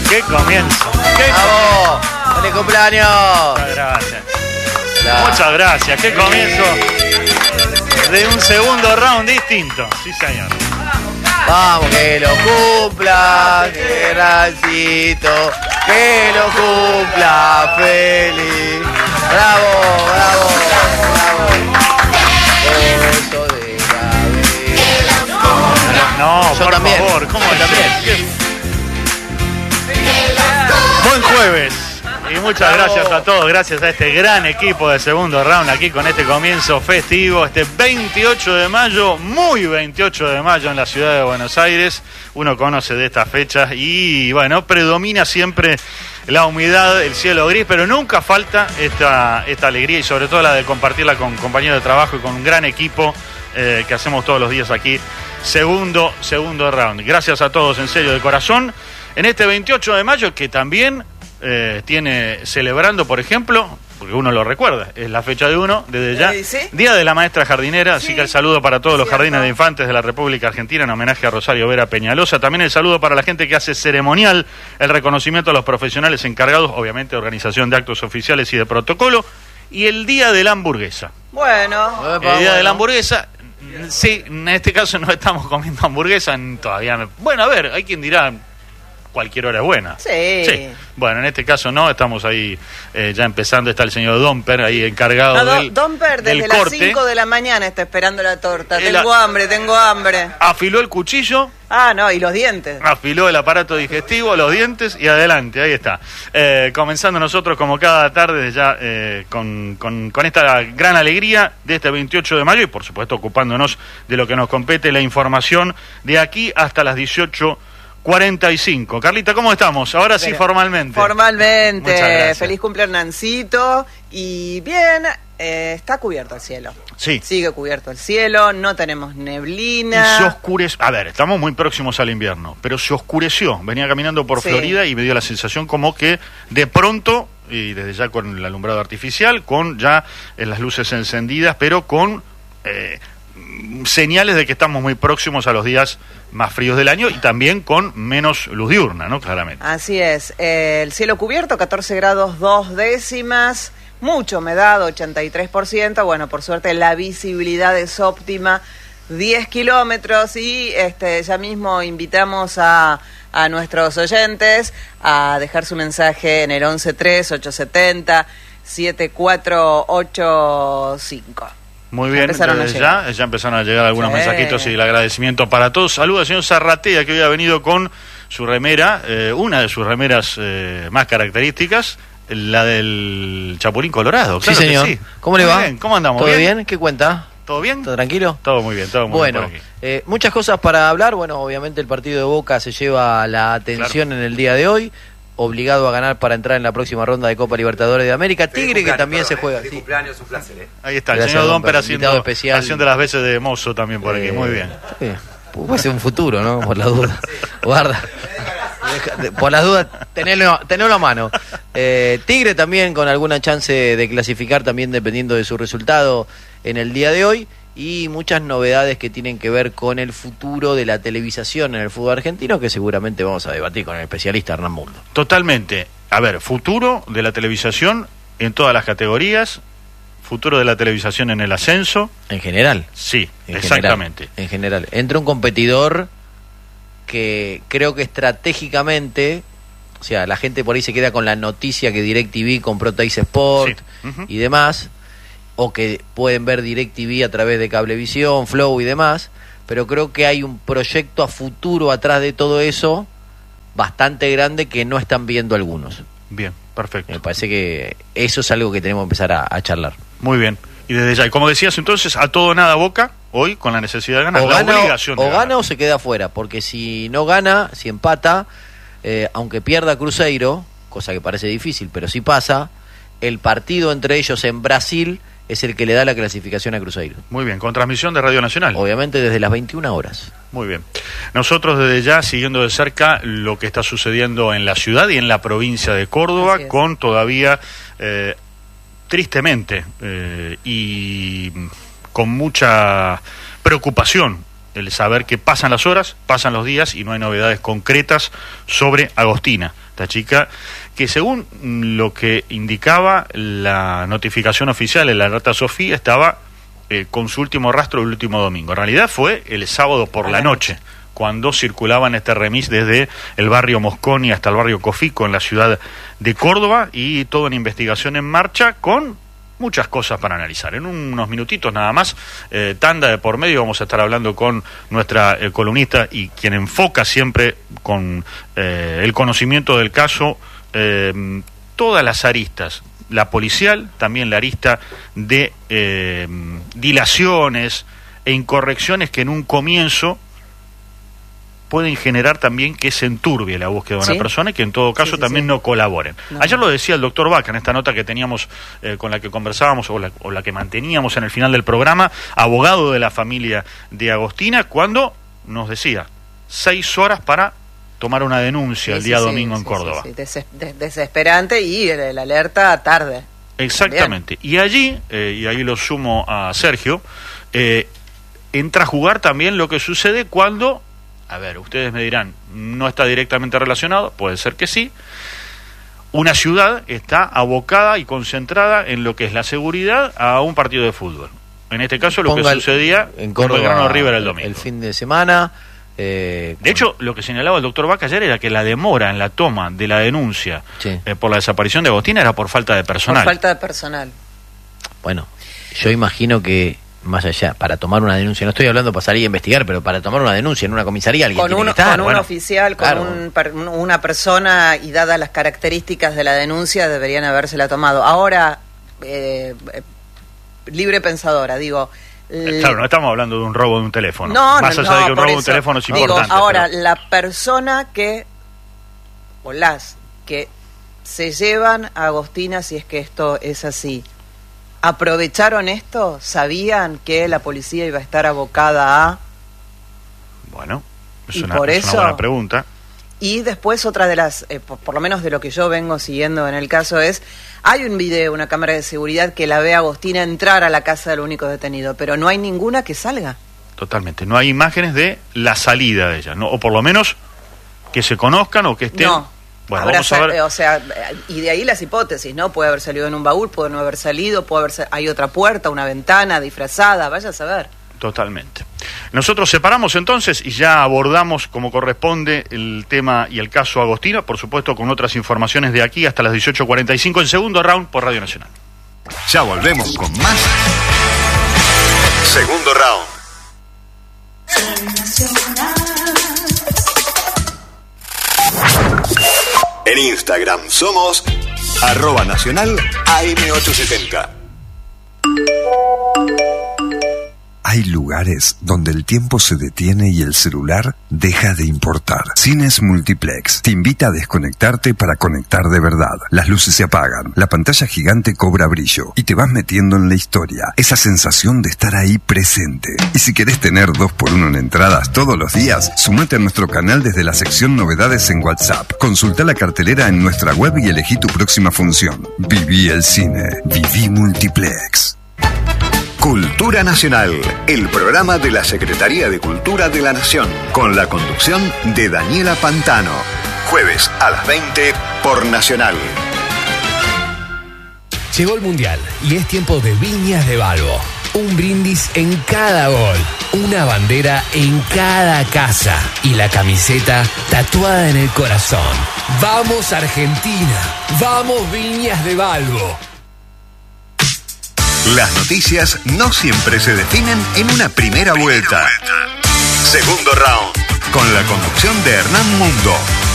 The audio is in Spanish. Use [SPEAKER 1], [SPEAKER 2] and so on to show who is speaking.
[SPEAKER 1] ¡Qué comienzo!
[SPEAKER 2] ¡Bravo! ¡Feliz cumpleaños!
[SPEAKER 1] Muchas gracias. Muchas gracias. ¡Qué comienzo de un segundo round distinto! Sí, señor.
[SPEAKER 2] Vamos, que lo cumpla, Geraldito, que lo cumpla feliz. ¡Bravo, bravo, bravo! Eso de la
[SPEAKER 1] No,
[SPEAKER 2] yo
[SPEAKER 1] por
[SPEAKER 2] también.
[SPEAKER 1] favor, ¿cómo
[SPEAKER 2] yo también?
[SPEAKER 1] Buen jueves. Y muchas gracias a todos, gracias a este gran equipo de segundo round aquí con este comienzo festivo, este 28 de mayo, muy 28 de mayo en la ciudad de Buenos Aires. Uno conoce de estas fechas y bueno, predomina siempre la humedad, el cielo gris, pero nunca falta esta alegría y sobre todo la de compartirla con compañeros de trabajo y con un gran equipo que hacemos todos los días aquí. Segundo round. Gracias a todos, en serio, de corazón. En este 28 de mayo que también tiene celebrando, por ejemplo, porque uno lo recuerda, es la fecha de uno, desde ya,
[SPEAKER 3] ¿Sí?
[SPEAKER 1] Día de la Maestra Jardinera,
[SPEAKER 3] Sí.
[SPEAKER 1] así que el saludo para todos los
[SPEAKER 3] Cierto.
[SPEAKER 1] jardines de infantes de la República Argentina en homenaje a Rosario Vera Peñalosa. También el saludo para la gente que hace ceremonial, el reconocimiento a los profesionales encargados, obviamente, de organización de actos oficiales y de protocolo, y el Día de la Hamburguesa.
[SPEAKER 3] Bueno,
[SPEAKER 1] El Día de la Hamburguesa, sí, en este caso no estamos comiendo hamburguesa, todavía. Bueno, a ver, hay quien dirá, cualquier hora es buena.
[SPEAKER 3] sí.
[SPEAKER 1] Bueno, en este caso no, estamos ahí ya empezando, está el señor Domper ahí encargado del
[SPEAKER 3] Domper desde
[SPEAKER 1] del
[SPEAKER 3] las
[SPEAKER 1] corte.
[SPEAKER 3] 5 de la mañana está esperando la torta.
[SPEAKER 1] El
[SPEAKER 3] Tengo hambre.
[SPEAKER 1] Afiló el cuchillo,
[SPEAKER 3] Ah, no, y los dientes.
[SPEAKER 1] afiló el aparato digestivo, los dientes y adelante, ahí está. Comenzando nosotros como cada tarde ya con esta gran alegría de este 28 de mayo y por supuesto ocupándonos de lo que nos compete, la información de aquí hasta las 18:45. Carlita, ¿cómo estamos? Ahora sí, formalmente. Muchas
[SPEAKER 3] Formalmente.
[SPEAKER 1] gracias.
[SPEAKER 3] Feliz cumpleaños, Nancito. Y bien, está cubierto el cielo.
[SPEAKER 1] Sí.
[SPEAKER 3] Sigue cubierto el cielo, no tenemos
[SPEAKER 1] Y
[SPEAKER 3] neblina.
[SPEAKER 1] se oscureció. A ver, estamos muy próximos al invierno, pero se oscureció. Venía caminando por
[SPEAKER 3] Sí.
[SPEAKER 1] Florida y me dio la sensación como que de pronto, y desde ya con el alumbrado artificial, con ya las luces encendidas, pero con señales de que estamos muy próximos a los días más fríos del año y también con menos luz diurna, ¿no? Claramente.
[SPEAKER 3] Así es. El cielo cubierto, 14 grados 2 décimas. Mucha humedad, 83%. Bueno, por suerte la visibilidad es óptima, 10 kilómetros. Y ya mismo invitamos a nuestros oyentes a dejar su mensaje en el 11-3-870-7485.
[SPEAKER 1] Muy bien,
[SPEAKER 3] Empezaron a
[SPEAKER 1] desde
[SPEAKER 3] llegar.
[SPEAKER 1] ya empezaron a llegar algunos
[SPEAKER 3] Sí.
[SPEAKER 1] mensajitos y el agradecimiento para todos. Saludos al señor Zarratea, que hoy ha venido con su remera, una de sus remeras más características, la del Chapulín Colorado. Claro
[SPEAKER 2] Sí,
[SPEAKER 1] que
[SPEAKER 2] señor.
[SPEAKER 1] sí.
[SPEAKER 2] ¿Cómo le
[SPEAKER 1] Muy
[SPEAKER 2] va?
[SPEAKER 1] bien. ¿Cómo andamos?
[SPEAKER 2] ¿Todo bien? ¿Qué cuenta?
[SPEAKER 1] ¿Todo bien?
[SPEAKER 2] ¿Todo tranquilo?
[SPEAKER 1] Todo muy bien, todo muy
[SPEAKER 2] Bueno,
[SPEAKER 1] bien por aquí.
[SPEAKER 2] muchas cosas para hablar. Bueno, obviamente el partido de Boca se lleva la atención en el día de hoy. Obligado a ganar para entrar en la próxima ronda de Copa Libertadores de América. Tigre, que también se juega.
[SPEAKER 4] Feliz
[SPEAKER 2] Sí.
[SPEAKER 4] cumpleaños, un placer,
[SPEAKER 1] Ahí está, el
[SPEAKER 2] Gracias,
[SPEAKER 1] señor
[SPEAKER 2] don
[SPEAKER 1] Domper
[SPEAKER 2] Pedro, invitado especial.
[SPEAKER 1] haciendo las veces de mozo también por aquí. Muy bien.
[SPEAKER 2] Puede ser un futuro, ¿no? Por la duda. Guarda. Por las dudas, tenelo a mano. Tigre también con alguna chance de clasificar, también dependiendo de su resultado en el día de hoy. Y muchas novedades que tienen que ver con el futuro de la televisación en el fútbol argentino, que seguramente vamos a debatir con el especialista Hernán Muldo.
[SPEAKER 1] Totalmente. A ver, futuro de la televisación en todas las categorías, futuro de la televisación en el ascenso.
[SPEAKER 2] En general.
[SPEAKER 1] Sí,
[SPEAKER 2] En
[SPEAKER 1] exactamente.
[SPEAKER 2] General, en general. Entra un competidor que creo que estratégicamente, o sea, la gente por ahí se queda con la noticia que DirecTV compró Teis Sport
[SPEAKER 1] Sí. Ujú.
[SPEAKER 2] y demás, o que pueden ver DirecTV a través de Cablevisión, Flow y demás, pero creo que hay un proyecto a futuro atrás de todo eso bastante grande que no están viendo algunos.
[SPEAKER 1] Bien, perfecto.
[SPEAKER 2] Me parece que eso es algo que tenemos que empezar a charlar.
[SPEAKER 1] Muy bien. Y desde ya, y como decías entonces, a todo nada Boca, hoy con la necesidad de ganar,
[SPEAKER 2] O
[SPEAKER 1] la
[SPEAKER 2] gana,
[SPEAKER 1] obligación de
[SPEAKER 2] o
[SPEAKER 1] ganar.
[SPEAKER 2] gana o se queda afuera, porque si no gana, si empata, aunque pierda Cruzeiro, cosa que parece difícil, pero si pasa, el partido entre ellos en Brasil es el que le da la clasificación a Cruzeiro.
[SPEAKER 1] Muy bien, con transmisión de Radio Nacional.
[SPEAKER 2] Obviamente desde las 21 horas.
[SPEAKER 1] Muy bien. Nosotros desde ya siguiendo de cerca lo que está sucediendo en la ciudad y en la provincia de Córdoba,
[SPEAKER 3] Así es.
[SPEAKER 1] con todavía, tristemente, y con mucha preocupación, el saber que pasan las horas, pasan los días y no hay novedades concretas sobre Agostina, esta chica, que según lo que indicaba la notificación oficial en la alerta Sofía, estaba con su último rastro el último domingo. En realidad fue el sábado por la noche, cuando circulaban este remis desde el barrio Mosconi hasta el barrio Cofico en la ciudad de Córdoba, y toda una investigación en marcha con muchas cosas para analizar. En unos minutitos nada más, tanda de por medio, vamos a estar hablando con nuestra columnista y quien enfoca siempre con el conocimiento del caso todas las aristas, la policial, también la arista de dilaciones e incorrecciones que en un comienzo pueden generar también que se enturbie la búsqueda de una persona y que en todo caso también no colaboren. Ayer lo decía el doctor Vaca en esta nota que teníamos con la que conversábamos o la que manteníamos en el final del programa, abogado de la familia de Agostina, cuando nos decía 6 horas para tomar una denuncia el día domingo en Córdoba.
[SPEAKER 3] Desesperante, y la alerta tarde.
[SPEAKER 1] Exactamente. También. Y allí, y ahí lo sumo a Sergio, entra a jugar también lo que sucede cuando, a ver, ustedes me dirán, no está directamente relacionado, puede ser que sí, una ciudad está abocada y concentrada en lo que es la seguridad a un partido de fútbol. En este caso lo que sucedía
[SPEAKER 2] en Córdoba,
[SPEAKER 1] Belgrano River el domingo.
[SPEAKER 2] El fin de semana.
[SPEAKER 1] De hecho, lo que señalaba el doctor Vaca ayer era que la demora en la toma de la denuncia por la desaparición de Agostina era por falta de personal.
[SPEAKER 3] Por falta de personal.
[SPEAKER 2] Bueno, yo imagino que más allá, para tomar una denuncia, no estoy hablando para salir a investigar, pero para tomar una denuncia en una comisaría alguien tiene que estar.
[SPEAKER 3] Con un oficial, con una persona, y dadas las características de la denuncia, deberían habérsela tomado. Ahora, libre pensadora, digo...
[SPEAKER 1] Claro, no estamos hablando de un robo de un teléfono.
[SPEAKER 3] Más
[SPEAKER 1] allá de que un robo de un teléfono es importante.
[SPEAKER 3] Ahora, la persona o las que se llevan a Agostina, si es que esto es así, ¿aprovecharon esto? ¿Sabían que la policía iba a estar abocada a...?
[SPEAKER 1] Bueno, es una buena pregunta.
[SPEAKER 3] Y después otra de las, por lo menos de lo que yo vengo siguiendo en el caso, es, hay un video, una cámara de seguridad que la ve a Agostina entrar a la casa del único detenido, pero no hay ninguna que salga.
[SPEAKER 1] Totalmente, no hay imágenes de la salida de ella, ¿no? O por lo menos que se conozcan o que estén...
[SPEAKER 3] No.
[SPEAKER 1] Bueno, vamos a ver.
[SPEAKER 3] O sea, y de ahí las hipótesis, ¿no? Puede haber salido en un baúl, puede no haber salido, hay otra puerta, una ventana disfrazada, vaya a saber.
[SPEAKER 1] Totalmente. Nosotros separamos entonces y ya abordamos como corresponde el tema y el caso Agostina, por supuesto con otras informaciones de aquí hasta las 18:45 en Segundo Round por Radio Nacional.
[SPEAKER 4] Ya volvemos con más Segundo Round. En Instagram somos @nacional AM870. Hay lugares donde el tiempo se detiene y el celular deja de importar. Cines Multiplex te invita a desconectarte para conectar de verdad. Las luces se apagan, la pantalla gigante cobra brillo y te vas metiendo en la historia. Esa sensación de estar ahí presente. Y si querés tener 2x1 en entradas todos los días, sumate a nuestro canal desde la sección Novedades en WhatsApp. Consulta la cartelera en nuestra web y elegí tu próxima función. Viví el cine. Viví Multiplex. Cultura Nacional, el programa de la Secretaría de Cultura de la Nación, con la conducción de Daniela Pantano. Jueves a las 20 por Nacional.
[SPEAKER 5] Llegó el Mundial y es tiempo de Viñas de Balbo. Un brindis en cada gol, una bandera en cada casa y la camiseta tatuada en el corazón. ¡Vamos Argentina! ¡Vamos Viñas de Balbo!
[SPEAKER 4] Las noticias no siempre se definen en una primera vuelta. Segundo Round, con la conducción de Hernán Mundo.